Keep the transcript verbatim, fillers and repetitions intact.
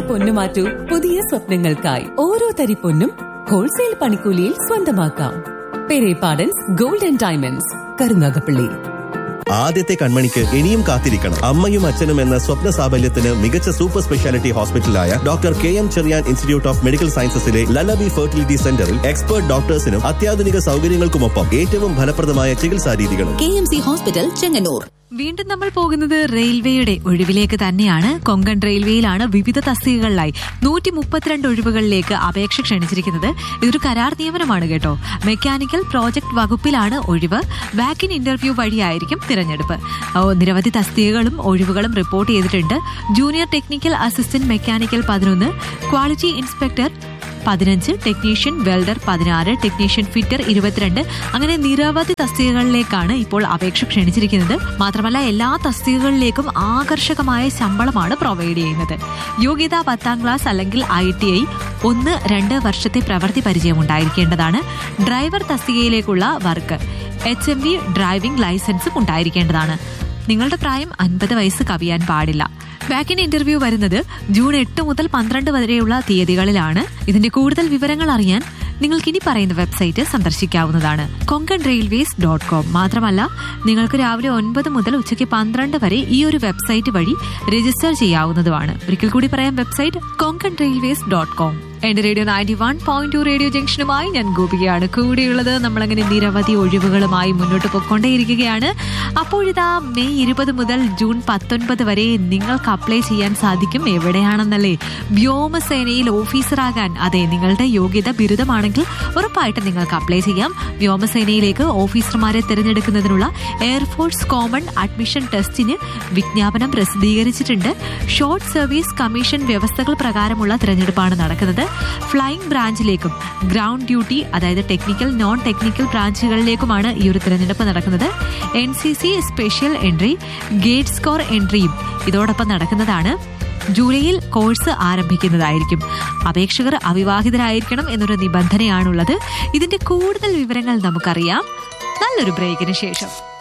പൊന്നു മാറ്റൂ. പുതിയ സ്വപ്നങ്ങൾക്കായി ഓരോ തരി പൊന്നും ഹോൾസെയിൽ പണിക്കൂലിയിൽ സ്വന്തമാക്കാം. Perepadans gold and diamonds, Karunagappally. ആദ്യത്തെ കൺമണിക്ക് ഇനിയും കാത്തിരിക്കണം. അമ്മയും അച്ഛനും എന്ന സ്വപ്ന സാഫല്യത്തിന് മികച്ച super speciality ഹോസ്പിറ്റലായ doctor K M Cherian institute of medical സയൻസസിലെ lullaby fertility സെന്ററിൽ എക്സ്പേർട്ട് ഡോക്ടേഴ്സിനും അത്യാധുനിക സൗകര്യങ്ങൾക്കുമൊപ്പം ഏറ്റവും ഫലപ്രദമായ ചികിത്സാ രീതികളും. K M C hospital, Chengannur. വീണ്ടും നമ്മൾ പോകുന്നത് റെയിൽവേയുടെ ഒഴിവിലേക്ക് തന്നെയാണ്. കൊങ്കൺ റെയിൽവേയിലാണ് വിവിധ തസ്തികകളിലായി നൂറ്റി മുപ്പത്തിരണ്ട് ഒഴിവുകളിലേക്ക് അപേക്ഷ ക്ഷണിച്ചിരിക്കുന്നത്. ഇതൊരു കരാർ നിയമനമാണ് കേട്ടോ. മെക്കാനിക്കൽ പ്രോജക്ട് വകുപ്പിലാണ് ഒഴിവ്. വാക്കിൻ ഇന്റർവ്യൂ വഴിയായിരിക്കും തിരഞ്ഞെടുപ്പ്. നിരവധി തസ്തികകളും ഒഴിവുകളും റിപ്പോർട്ട് ചെയ്തിട്ടുണ്ട്. ജൂനിയർ ടെക്നിക്കൽ അസിസ്റ്റന്റ് മെക്കാനിക്കൽ പതിനൊന്ന്, ക്വാളിറ്റി ഇൻസ്പെക്ടർ പതിനഞ്ച്, ടെക്നീഷ്യൻ വെൽഡർ പതിനാറ്, ടെക്നീഷ്യൻ ഫിറ്റർ ഇരുപത്തിരണ്ട്, അങ്ങനെ നിരവധി തസ്തികകളിലേക്കാണ് ഇപ്പോൾ അപേക്ഷ ക്ഷണിച്ചിരിക്കുന്നത്. മാത്രമല്ല എല്ലാ തസ്തികകളിലേക്കും ആകർഷകമായ ശമ്പളമാണ് പ്രൊവൈഡ് ചെയ്യുന്നത്. യോഗ്യത പത്താം ക്ലാസ് അല്ലെങ്കിൽ ഐ ടി ഐ, ഒന്ന് രണ്ട് വർഷത്തെ പ്രവൃത്തി പരിചയം ഉണ്ടായിരിക്കേണ്ടതാണ്. Driver തസ്തികയിലേക്കുള്ള work H M V driving ലൈസൻസും ഉണ്ടായിരിക്കേണ്ടതാണ്. നിങ്ങളുടെ പ്രായം അൻപത് വയസ്സ് കവിയാൻ പാടില്ല. വാക്കിൻ ഇന്റർവ്യൂ വരുന്നത് ജൂൺ എട്ട് മുതൽ പന്ത്രണ്ട് വരെയുള്ള തീയതികളിലാണ്. ഇതിന്റെ കൂടുതൽ വിവരങ്ങൾ അറിയാൻ നിങ്ങൾക്ക് ഇനി പറയുന്ന website സന്ദർശിക്കാവുന്നതാണ്, Konkan railways dot com. മാത്രമല്ല നിങ്ങൾക്ക് രാവിലെ ഒൻപത് മുതൽ ഉച്ചയ്ക്ക് പന്ത്രണ്ട് വരെ ഈ ഒരു വെബ്സൈറ്റ് വഴി രജിസ്റ്റർ ചെയ്യാവുന്നതുമാണ്. ഒരിക്കൽ കൂടി പറയാം, website Konkan railways dot com. എന്റെ radio ninety one point two radio ജംഗ്ഷനുമായി ഞാൻ ഗോപികയാണ് കൂടെയുള്ളത്. നമ്മളങ്ങനെ നിരവധി ഒഴിവുകളുമായി മുന്നോട്ട് പോയിക്കൊണ്ടേയിരിക്കുകയാണ്. അപ്പോഴിതാ മെയ് ഇരുപത് മുതൽ ജൂൺ പത്തൊൻപത് വരെ നിങ്ങൾക്ക് അപ്ലൈ ചെയ്യാൻ സാധിക്കും. എവിടെയാണെന്നല്ലേ? വ്യോമസേനയിൽ ഓഫീസറാകാൻ. അതെ, നിങ്ങളുടെ യോഗ്യത ബിരുദമാണെങ്കിൽ ഉറപ്പായിട്ടും നിങ്ങൾക്ക് അപ്ലൈ ചെയ്യാം. വ്യോമസേനയിലേക്ക് ഓഫീസർമാരെ തിരഞ്ഞെടുക്കുന്നതിനുള്ള എയർഫോഴ്സ് കോമൺ അഡ്മിഷൻ ടെസ്റ്റിന് വിജ്ഞാപനം പ്രസിദ്ധീകരിച്ചിട്ടുണ്ട്. ഷോർട്ട് സർവീസ് കമ്മീഷൻ വ്യവസ്ഥകൾ പ്രകാരമുള്ള തിരഞ്ഞെടുപ്പാണ് നടക്കുന്നത്. ഫ്ലൈയിംഗ് ബ്രാഞ്ചിലേക്കും ഗ്രൗണ്ട് ഡ്യൂട്ടി, അതായത് ടെക്നിക്കൽ നോൺ ടെക്നിക്കൽ ബ്രാഞ്ചുകളിലേക്കുമാണ് ഈ ഒരു തിരഞ്ഞെടുപ്പ് നടക്കുന്നത്. N C C special entry, gate score എൻട്രിയും ഇതോടൊപ്പം നടക്കുന്നതാണ്. ജൂലൈയിൽ കോഴ്സ് ആരംഭിക്കുന്നതായിരിക്കും. അപേക്ഷകർ അവിവാഹിതരായിരിക്കണം എന്നൊരു നിബന്ധനയാണുള്ളത്. ഇതിന്റെ കൂടുതൽ വിവരങ്ങൾ നമുക്കറിയാം നല്ലൊരു ബ്രേക്കിന് ശേഷം.